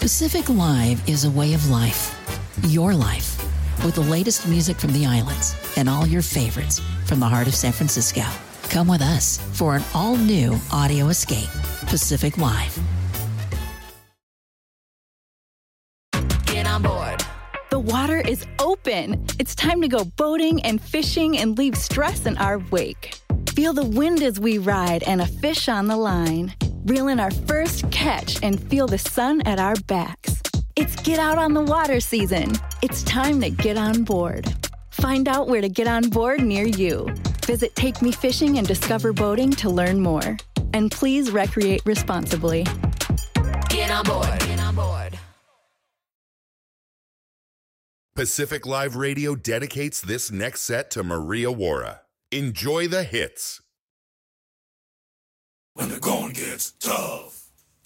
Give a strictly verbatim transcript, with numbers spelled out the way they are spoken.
Pacific Live is a way of life. Your life. With the latest music from the islands and all your favorites from the heart of San Francisco. Come with us for an all-new audio escape. Pacific Live. Get on board. The water is open. It's time to go boating and fishing and leave stress in our wake. Feel the wind as we ride and a fish on the line. Reel in our first catch and feel the sun at our backs. It's get out on the water season. It's time to get on board. Find out where to get on board near you. Visit Take Me Fishing and Discover Boating to learn more. And please recreate responsibly. Get on board. Get on board. Pacific Live Radio dedicates this next set to Maria Wara. Enjoy the hits. When the going gets tough.